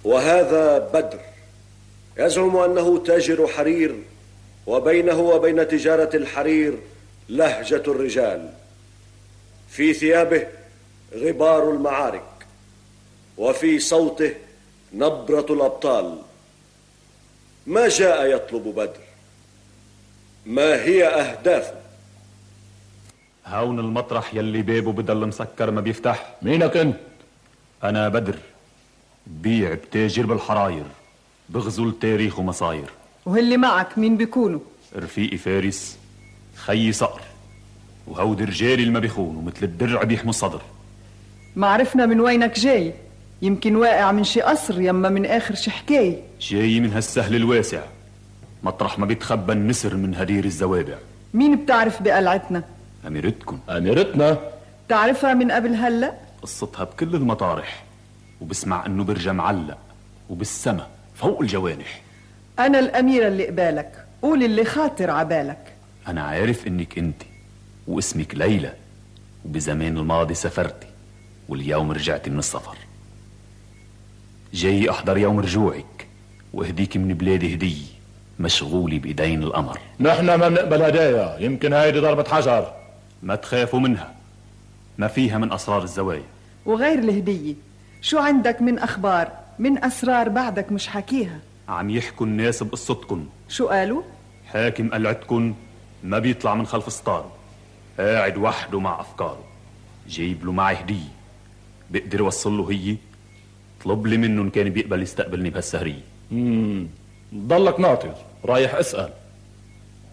وهذا بدر يزعم أنه تاجر حرير، وبينه وبين تجارة الحرير لهجة الرجال، في ثيابه غبار المعارك، وفي صوته نبرة الأبطال. ما جاء يطلب بدر؟ ما هي أهدافه؟ هون المطرح يلي بابه بدل مسكر ما بيفتح. مينك انت؟ أنا بدر، ببيع بتاجر بالحراير، بغزو التاريخ ومصاير. وهاللي معك مين بيكونوا؟ رفيقي فارس، خيي صقر، وهود رجالي اللي ما بيخونوا مثل الدرع بيحموا الصدر. ما عرفنا من وينك جاي، يمكن واقع من شي قصر يما من آخر شي حكاية. جاي من هالسهل الواسع، مطرح ما بيتخبى النسر من هدير الزوابع. مين بتعرف بقلعتنا؟ أميرتكن. أميرتنا؟ تعرفها من قبل هلأ؟ قصتها بكل المطارح، وبسمع انه برجع معلق وبالسما فوق الجوانح. أنا الأميرة اللي قبالك، قول اللي خاطر عبالك. أنا عارف إنك أنت واسمك ليلى، وبزمان الماضي سافرتي واليوم رجعتي من السفر. جاي أحضر يوم رجوعك وأهديك من بلادي هدية مشغولي بإيدين القمر. نحن ما بنقبل هدايا، يمكن هيدي ضربة حجر. ما تخافوا منها، ما فيها من أسرار الزوايا. وغير الهدية شو عندك من أخبار، من أسرار بعدك مش حكيها؟ عم يحكوا الناس بقصتكن. شو قالوا؟ حاكم قلعتكن ما بيطلع من خلف ستاره، قاعد وحده مع أفكاره. جايب له معي هدية بقدر وصل له هي، طلب لي منه إن كان بيقبل يستقبلني بهالسهرية. ضلك ناطر رايح اسأل.